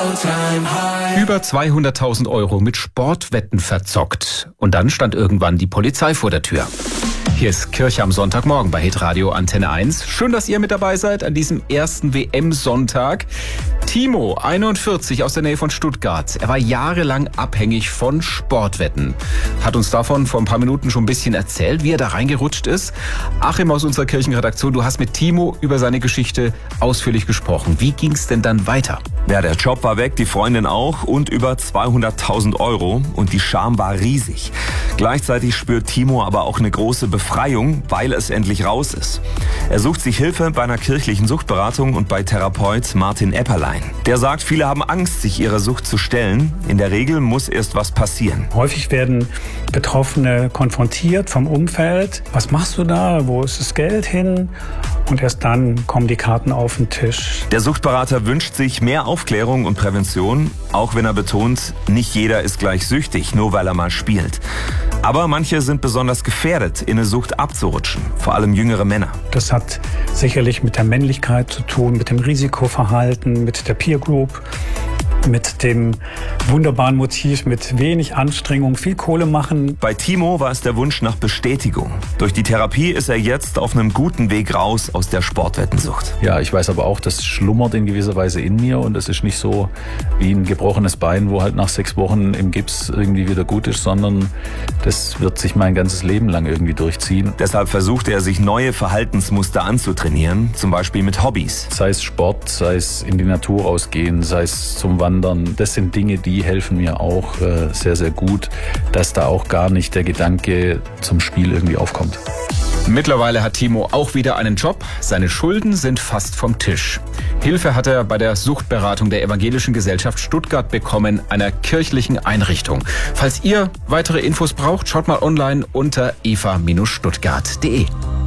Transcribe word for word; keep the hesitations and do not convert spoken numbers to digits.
Über zweihunderttausend Euro mit Sportwetten verzockt. Und dann stand irgendwann die Polizei vor der Tür. Hier ist Kirche am Sonntagmorgen bei Hitradio Antenne eins. Schön, dass ihr mit dabei seid an diesem ersten W M-Sonntag. Timo, einundvierzig, aus der Nähe von Stuttgart. Er war jahrelang abhängig von Sportwetten. Hat uns davon vor ein paar Minuten schon ein bisschen erzählt, wie er da reingerutscht ist. Achim aus unserer Kirchenredaktion, du hast mit Timo über seine Geschichte ausführlich gesprochen. Wie ging es denn dann weiter? Ja, der Job war weg, die Freundin auch und über zweihunderttausend Euro und die Scham war riesig. Gleichzeitig spürt Timo aber auch eine große Befreiung, weil es endlich raus ist. Er sucht sich Hilfe bei einer kirchlichen Suchtberatung und bei Therapeut Martin Epperlein. Der sagt, viele haben Angst, sich ihrer Sucht zu stellen. In der Regel muss erst was passieren. Häufig werden Betroffene konfrontiert vom Umfeld. Was machst du da? Wo ist das Geld hin? Und erst dann kommen die Karten auf den Tisch. Der Suchtberater wünscht sich mehr Aufklärung und Prävention, auch wenn er betont, nicht jeder ist gleich süchtig, nur weil er mal spielt. Aber manche sind besonders gefährdet, in eine Sucht abzurutschen, vor allem jüngere Männer. Das hat sicherlich mit der Männlichkeit zu tun, mit dem Risikoverhalten, mit der Peer Group, mit dem wunderbaren Motiv, mit wenig Anstrengung, viel Kohle machen. Bei Timo war es der Wunsch nach Bestätigung. Durch die Therapie ist er jetzt auf einem guten Weg raus aus der Sportwettensucht. Ja, ich weiß aber auch, das schlummert in gewisser Weise in mir und es ist nicht so wie ein gebrochenes Bein, wo halt nach sechs Wochen im Gips irgendwie wieder gut ist, sondern das wird sich mein ganzes Leben lang irgendwie durchziehen. Deshalb versucht er, sich neue Verhaltensmuster anzutrainieren, zum Beispiel mit Hobbys. Sei es Sport, sei es in die Natur rausgehen, sei es zum Wandern. Das sind Dinge, die helfen mir auch äh, sehr, sehr gut, dass da auch gar nicht der Gedanke zum Spiel irgendwie aufkommt. Mittlerweile hat Timo auch wieder einen Job. Seine Schulden sind fast vom Tisch. Hilfe hat er bei der Suchtberatung der Evangelischen Gesellschaft Stuttgart bekommen, einer kirchlichen Einrichtung. Falls ihr weitere Infos braucht, schaut mal online unter eva Bindestrich stuttgart punkt de.